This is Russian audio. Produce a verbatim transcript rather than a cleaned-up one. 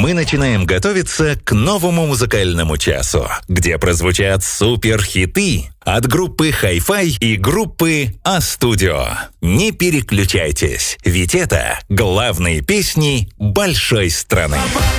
мы начинаем готовиться к новому музыкальному часу, где прозвучат супер-хиты от группы Hi-Fi и группы А-Студио. Не переключайтесь, ведь это главные песни большой страны.